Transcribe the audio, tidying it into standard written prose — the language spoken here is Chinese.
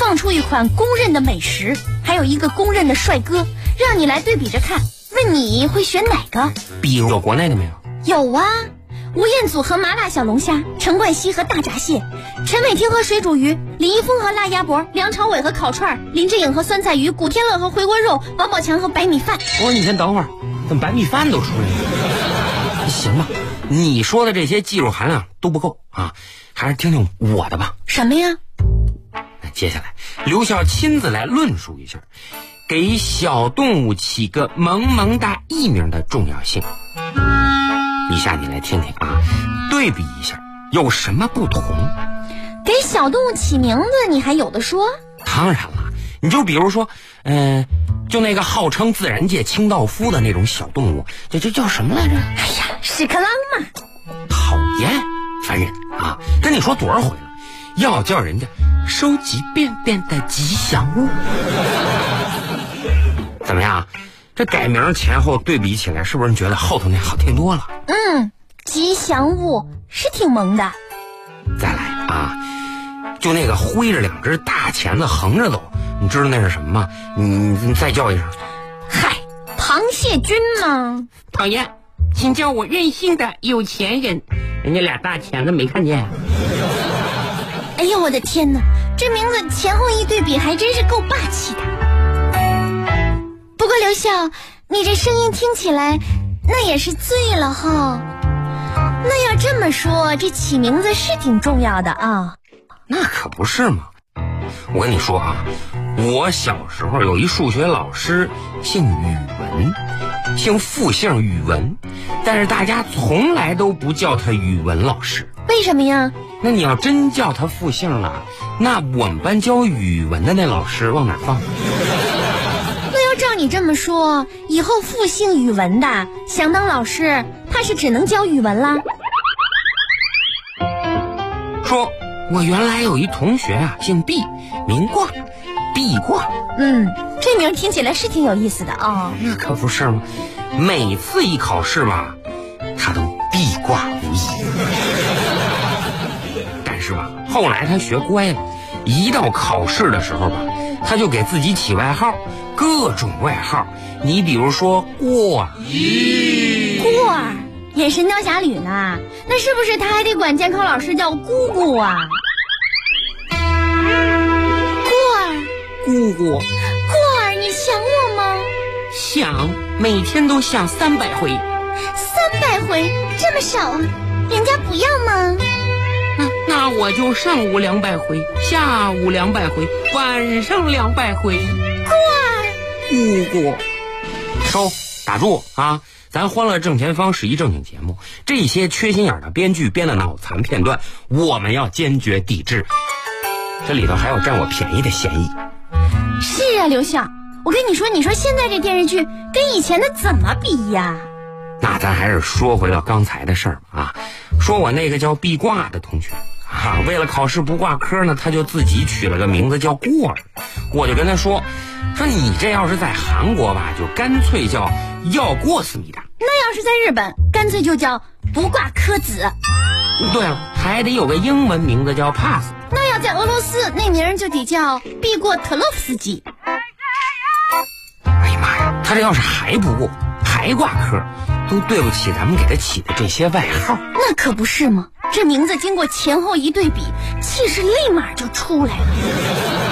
放出一款公认的美食，还有一个公认的帅哥，让你来对比着看，问你会选哪个？ 比如有国内的没有？ 有啊，吴彦祖和麻辣小龙虾，陈冠希和大闸蟹，陈伟霆和水煮鱼，李易峰和辣鸭脖，梁朝伟和烤串，林志颖和酸菜鱼，古天乐和回锅肉，王宝强和白米饭。 你先等会儿，怎么白米饭都出来了？行吧，你说的这些技术含量都不够啊，还是听听我的吧。 什么呀？ 那接下来刘笑亲自来论述一下给小动物起个萌萌哒艺名的重要性。以下你来听听啊，对比一下有什么不同。 给小动物起名字你还有的说？ 当然了，你就比如说就那个号称自然界清道夫的那种小动物，这叫什么来着？ 哎呀，屎壳郎嘛。 讨厌，烦人啊！跟你说多少回了，要叫人家收集便便的吉祥物。怎么样？这改名前后对比起来，是不是觉得后头那好听多了？ 吉祥物是挺萌的。 再来啊，就那个挥着两只大钳子横着走，你知道那是什么吗？你再叫一声。 嗨，螃蟹君吗？ 讨厌，请叫我任性的有钱人。人家俩大钳子没看见。 哎呦我的天哪，这名字前后一对比还真是够霸气的。不过刘笑，你这声音听起来那也是醉了哈。那要这么说，这起名字是挺重要的啊。 那可不是嘛。我跟你说啊，我小时候有一数学老师姓语文，姓傅姓语文，但是大家从来都不叫他语文老师。 为什么呀？ 那你要真叫他傅姓了，那我们班教语文的那老师往哪放？ 那要照你这么说，以后傅姓语文的想当老师，怕是只能教语文啦。 说我原来有一同学啊，姓毕，名挂，毕挂。 这名听起来是挺有意思的哦。 那可不是吗？每次一考试吧，他都毕挂无疑。但是吧，后来他学乖了，一到考试的时候吧，他就给自己起外号，各种外号。你比如说过儿， 过儿演《神雕侠侣》呢，那是不是他还得管监考老师叫姑姑啊？ 姑姑， 过儿，你想我吗？ 想，每天都想300回。 300回这么少啊？人家不要吗？ 那我就上午200回，下午200回，晚上200回。 过儿， 姑姑，收，打住啊！咱欢乐正前方是一正经节目，这些缺心眼的编剧编的脑残片段，我们要坚决抵制。这里头还有占我便宜的嫌疑。 是啊，刘笑，我跟你说，你说现在这电视剧跟以前的怎么比呀？ 那咱还是说回到刚才的事儿吧啊，说我那个叫毕挂的同学啊，为了考试不挂科呢，他就自己取了个名字叫过儿。我就跟他说你这要是在韩国吧，就干脆叫要过思密达。 那要是在日本，干脆就叫不挂科子。 对了，还得有个英文名字叫 pass。 那要在俄罗斯，那名就得叫毕过特洛夫斯基。 哎呀妈呀，他这要是还不过，还挂科，都对不起咱们给他起的这些外号。 那可不是吗？这名字经过前后一对比，气势立马就出来了。